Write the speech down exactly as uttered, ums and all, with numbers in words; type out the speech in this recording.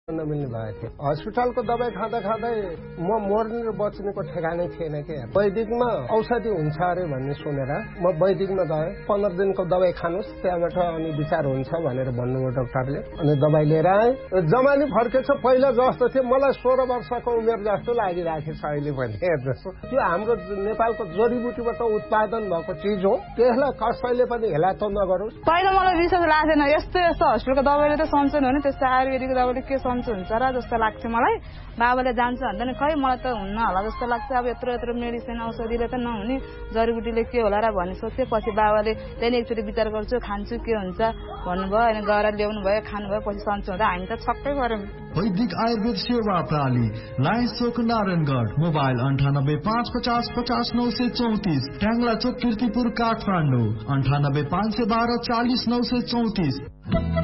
नमिल्ने भएको थियो। हस्पिटलको दबाई खाँदा खाँदै म मर्ने र बच्नेको ठेगानै थिएन के। वैदिकमा औषधि हुन्छ अरे भन्ने सुनेर म वैदिकमा गएँ। पन्ध्र दिनको दबाई खानुहोस्, त्यहाँबाट अनि विचार हुन्छ भनेर भन्नुभयो डाक्टरले। अनि दबाई लिएर आएँ। जमानी फर्केछ पहिला जस्तो थियो, मलाई सोह्र वर्षको उमेर जस्तो लागिरहेको छ अहिले पनि। हेर्नुहोस्, त्यो हाम्रो नेपालको जडीबुटीबाट उत्पादन भएको चिज हो, त्यसलाई कसैले पनि हेला त नगरोस्। पहिला मलाई विश्वास लाग्थेन, यस्तो यस्तो हस्पिटलको दबाईले त सन्चो हुने, त्यस्तो आयुर्वेदिक दबाईले के सन्चो हुन्छ र जस्तो लाग्थ्यो मलाई। बाबाले जान्छ भन्दा नि खै मलाई त हुन्न होला जस्तो लाग्छ। अब यत्रो यत्रो मेडिसिन औषधिले त नहुने, जडीबुटीले के होला र भन्ने सोच्थेँ। पछि बाबाले त्यहाँदेखि एकचोटि विचार गर्छु, खान्छु के हुन्छ भन्नुभयो। अनि गएर ल्याउनु भयो, खानुभयो, पछि सन्चो हुँदा हामी त छक्कै पर्यौँ। वैदिक आयुर्वेद सेवा प्रणाली, लायन्स चोक नारायणगढ, मोबाइल अन्ठानब्बे पाँच पचास पचास नौ सय चौतिस, ट्याङ्ला चोक किर्तिपुर काठमाडौँ, अन्ठानब्बे पाँच सय बाह्र चालिस नौ सय चौतिस।